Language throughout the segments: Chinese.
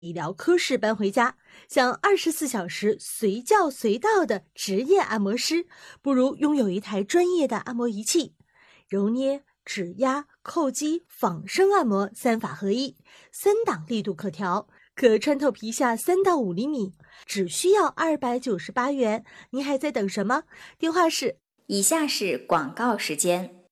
医疗科室搬回家，想24小时随叫随到的职业按摩师，不如拥有一台专业的按摩仪器，揉捏、指压、叩击、仿生按摩3法合一，3档力度可调，可穿透皮下3到5厘米，只需要298元。您还在等什么？电话是以下是广告时间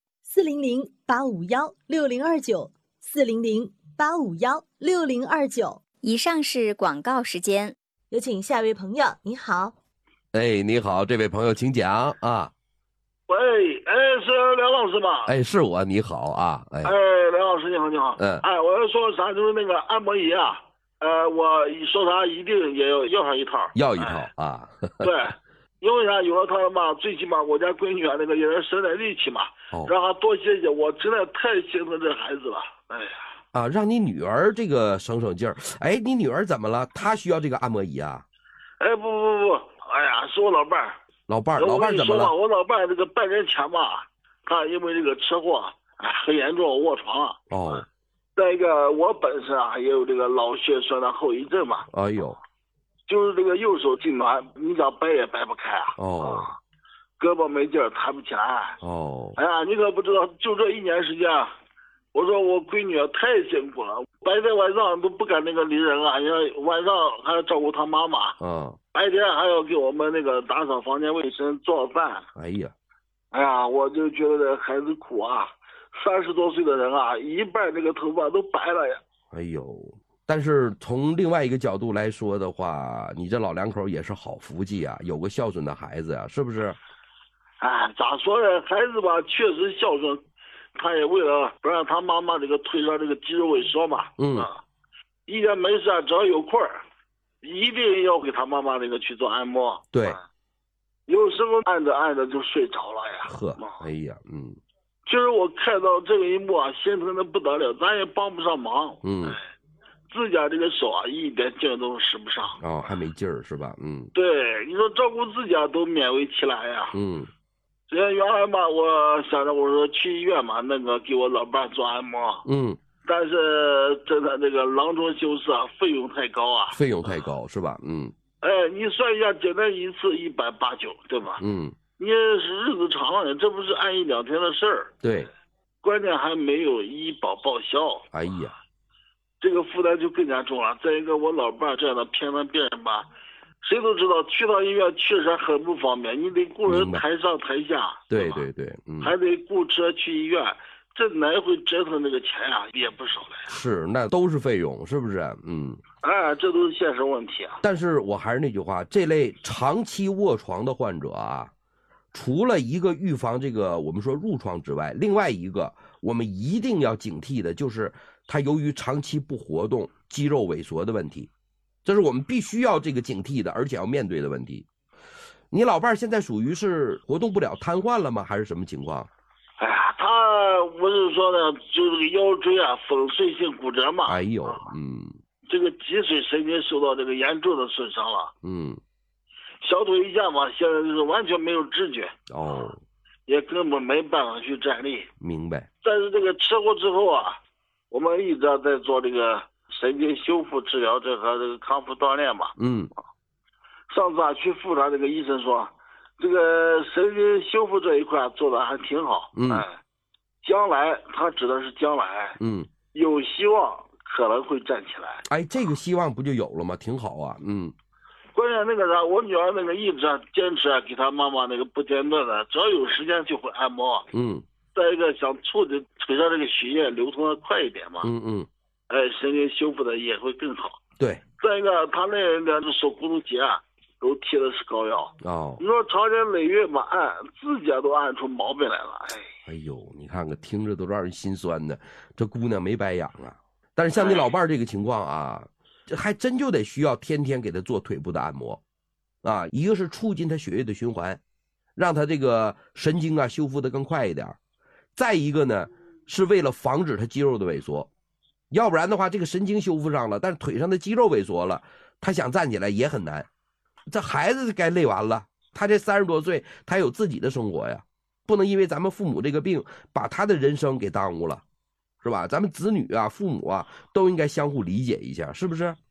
：400-851-6029，400-851-6029。 以上是广告时间， 有请下一位朋友。你好。 哎，你好，这位朋友请讲啊。 喂，是梁老师吗？ 是我，你好啊。梁老师你好，你好。我要说啥，就是那个按摩仪啊，我说啥一定也要上一套。 要一套啊。 对，因为啥有了它嘛，最起码我家闺女那个也是省点力气嘛，让她多歇歇。我真的太心疼这孩子了， 让你女儿这个省省劲儿。你女儿怎么了？她需要这个按摩仪啊？ 不，是我老伴儿。老伴儿怎么了？我老伴儿这个半年前吧，他因为这个车祸，很严重，卧床了。再一个，我本身也有这个脑血栓的后遗症嘛。就是这个右手痉挛，你想掰也掰不开胳膊没劲儿，抬不起来。你可不知道，就这1年时间，我说我闺女太辛苦了，白天晚上都不敢那个理人啊，你看晚上还要照顾她妈妈，白天还要给我们那个打扫房间卫生、做饭。我就觉得这孩子苦啊，30多岁的人啊，一半这个头发都白了呀。 但是从另外一个角度来说的话，你这老两口也是好福气啊，有个孝顺的孩子啊，是不是？ 咋说呢？孩子吧，确实孝顺。他也为了不让他妈妈这个腿上这个肌肉萎缩嘛，一天没事只要有空一定要给他妈妈这个去做按摩。 对， 有时候按着就睡着了呀。其实我看到这个一幕心疼的不得了，咱也帮不上忙。自家这个手一点劲都使不上。 还没劲儿是吧？ 对，你说照顾自家都勉为其难呀。原来嘛，我想着我说去医院嘛，那个给我老伴做按摩。但是真的这个囊中羞涩，费用太高啊。 费用太高是吧？ 你算一下，简单一次189，对吧？你是日子长了，这不是按1、2天的事儿。 对， 关键还没有医保报销。这个负担就更加重了。再一个，我老伴这样的偏瘫病人吧，谁都知道去到医院确实很不方便，你得雇人抬上抬下。 对， 还得雇车去医院，这来回折腾这个钱也不少了呀。 是，那都是费用，是不是？ 这都是现实问题啊。 但是我还是那句话，这类长期卧床的患者除了一个预防这个我们说褥疮之外，另外一个我们一定要警惕的就是他由于长期不活动，肌肉萎缩的问题。这是我们必须要这个警惕的，而且要面对的问题。你老伴现在属于是活动不了瘫痪了吗？还是什么情况？ 他不是说呢，就这个腰椎粉碎性骨折嘛。这个脊髓神经受到这个严重的损伤了。小腿一下嘛，现在就是完全没有知觉。也根本没办法去站立。 明白。 但是这个车祸之后我们一直在做这个神经修复治疗，这和这个康复锻炼嘛。上次去复查，这个医生说，这个神经修复这一块做的还挺好。将来他指的是将来。有希望可能会站起来。 这个希望不就有了吗？挺好啊。 关键那个啥，我女儿那个一直坚持给她妈妈那个不间断的，只要有时间就会按摩。再一个想促进腿上这个血液流通的快一点嘛。神经修复的也会更好。 对。 再一个，他那两只手骨头节都贴的是膏药。你说长年累月嘛按，自己都按出毛病来了。 你看看，听着都让人心酸的，这姑娘没白养啊。但是像你老伴这个情况这还真就得需要天天给他做腿部的按摩一个是促进他血液的循环，让他这个神经修复的更快一点。再一个呢，是为了防止他肌肉的萎缩，要不然的话这个神经修复上了，但是腿上的肌肉萎缩了，他想站起来也很难。这孩子该累完了，他这30多岁他有自己的生活呀，不能因为咱们父母这个病把他的人生给耽误了，是吧？咱们子女父母都应该相互理解一下，是不是？